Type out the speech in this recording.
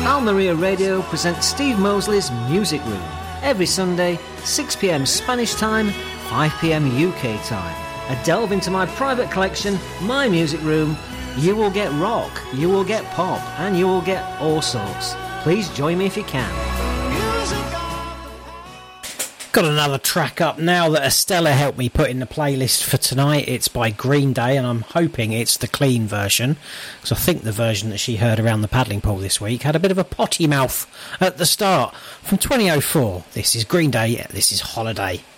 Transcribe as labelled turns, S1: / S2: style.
S1: Maria Radio presents Steve Mosley's Music Room every Sunday, 6 p.m. Spanish time, 5 p.m. UK time. A delve into my private collection, my music room. You will get rock, you will get pop, and you will get all sorts. Please join me if you can. Got another track up now that Estella helped me put in the playlist for tonight. It's by Green Day, and I'm hoping it's the clean version, because I think the version that she heard around the paddling pool this week had a bit of a potty mouth at the start. From 2004, this is Green Day, this is Holiday.